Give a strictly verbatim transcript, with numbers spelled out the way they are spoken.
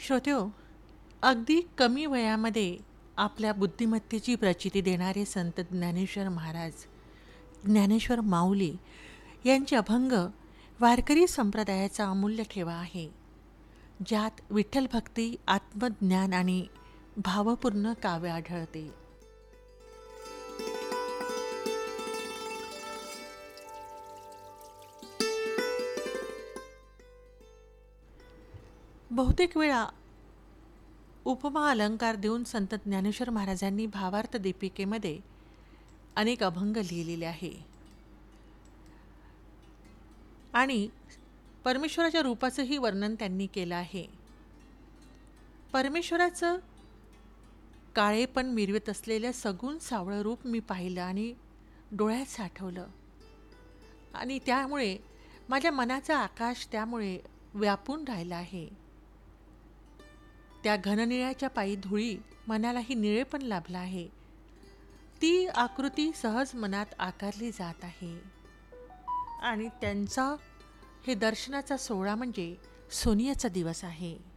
श्रोत्यो, अगदी कमी वयामध्ये आपल्या बुद्धिमत्तेची प्रचिती देणारे संत ज्ञानेश्वर महाराज, ज्ञानेश्वर माऊली यांचे अभंग वारकरी संप्रदायाचा अमूल्य ठेवा आहे, ज्यात विठ्ठल भक्ती, आत्मज्ञान आणि भावपूर्ण काव्य आढळते. बहुतेक वेळा उपमा अलंकार देऊन संत ज्ञानेश्वर महाराजांनी भावार्थ दीपिकेमध्ये अनेक अभंग लिहिलेले आहे आणि परमेश्वराच्या रूपाचंही वर्णन त्यांनी केलं आहे. परमेश्वराचं काळेपण मिरवत असलेलं सगुण सावळं रूप मी पाहिलं आणि डोळ्यात साठवलं, आणि त्यामुळे माझ्या मनाचा आकाश त्यामुळे व्यापून राहिला आहे. त्या घननिळ्याच्या पायी धुळी मनालाही निळेपण लाभलं आहे. ती आकृती सहज मनात आकारली जात आहे आणि त्यांचा हे दर्शनाचा सोहळा म्हणजे सोनियाचा दिवस आहे.